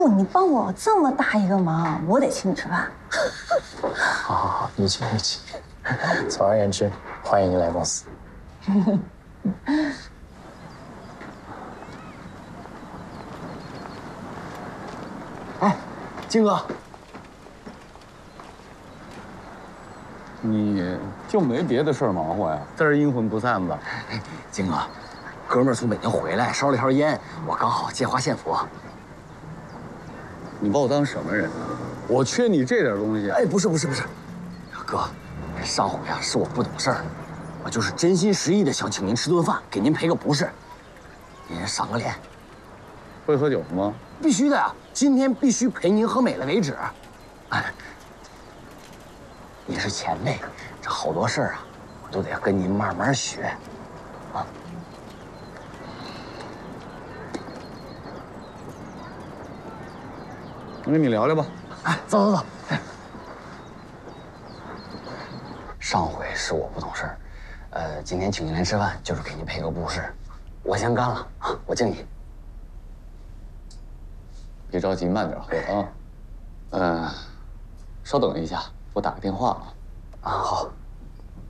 你帮我这么大一个忙，我得请你吃饭。 好，你请。总而言之，欢迎你来公司。哎，金哥， 你就没别的事儿忙活呀？在这阴魂不散的。 金哥，哥们儿从北京回来，烧了条烟，我刚好借花献佛。 你把我当什么人呢？我缺你这点东西？ 哎，不是，哥，上回啊是我不懂事儿，我就是真心实意的想请您吃顿饭，给您赔个不是，您赏个脸。 会喝酒吗？ 必须的呀，今天必须陪您喝美了为止。哎，您是前辈，这好多事儿啊，我都得跟您慢慢学，啊。 我跟你聊聊吧。 哎，走。上回是我不懂事儿，今天请您来吃饭就是给您赔个不是，我先干了啊，我敬你。 别着急，慢点喝啊。稍等一下，我打个电话啊。 啊，好。